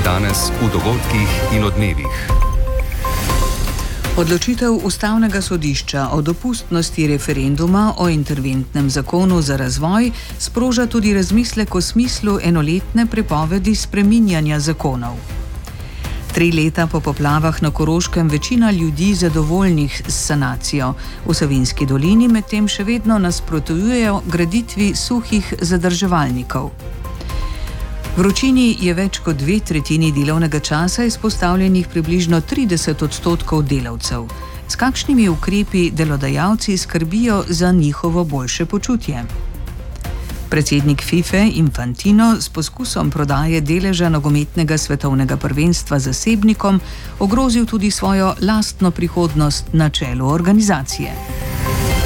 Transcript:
Danes v dogodkih in odmevih. Odločitev Ustavnega sodišča o dopustnosti referenduma o interventnem zakonu za razvoj sproža tudi razmislek o smislu enoletne prepovedi spreminjanja zakonov. 3 leta po poplavah na Koroškem večina ljudi zadovoljnih s sanacijo. V Savinjski dolini medtem še vedno nasprotujejo graditvi suhih zadrževalnikov. Vročini je več kot 2/3 delovnega časa izpostavljenih približno 30% delavcev. S kakšnimi ukrepi delodajalci skrbijo za njihovo boljše počutje? Predsednik FIFA Infantino s poskusom prodaje deleža nogometnega svetovnega prvenstva zasebnikom ogrozil tudi svojo lastno prihodnost na čelu organizacije.